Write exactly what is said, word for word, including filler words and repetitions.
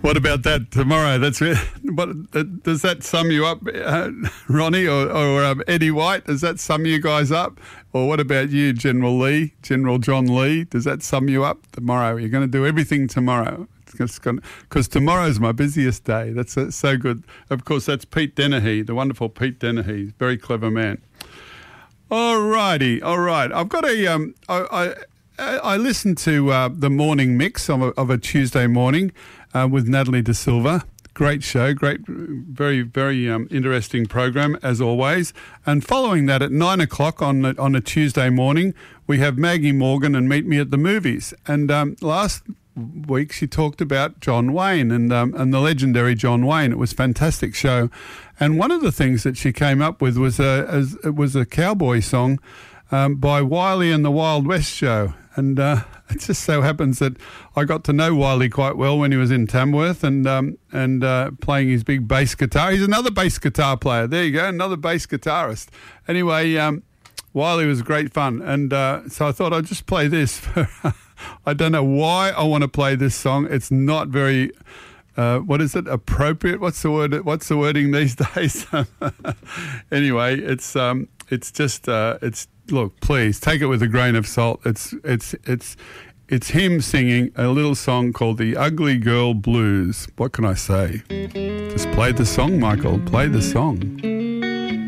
What about that tomorrow? That's it. What does that sum you up, uh, Ronnie or, or um, Eddie White? Does that sum you guys up? Or what about you, General Lee, General John Lee? Does that sum you up tomorrow? You're going to do everything tomorrow because tomorrow's my busiest day. That's, that's so good. Of course, that's Pete Dennehy, the wonderful Pete Dennehy, very clever man. All righty, all right. I've got a um, I. I I listened to uh, the morning mix of a, of a Tuesday morning uh, with Natalie De Silva. Great show, great, very, very um, interesting program as always. And following that, at nine o'clock on a, on a Tuesday morning, we have Maggie Morgan and Meet Me at the Movies. And um, last week she talked about John Wayne and um, and the legendary John Wayne. It was a fantastic show. And one of the things that she came up with was a as, it was a cowboy song um, by Wiley and the Wild West Show. And uh, it just so happens that I got to know Wiley quite well when he was in Tamworth and um, and uh, playing his big bass guitar. He's another bass guitar player. There you go, another bass guitarist. Anyway, um, Wiley was great fun. And uh, so I thought I'd just play this. For, I don't know why I want to play this song. It's not very... Uh, what is it? Appropriate? What's the word? What's the wording these days? Anyway, it's um, it's just uh, it's look. Please take it with a grain of salt. It's it's it's it's him singing a little song called "The Ugly Girl Blues." What can I say? Just play the song, Michael. Play the song.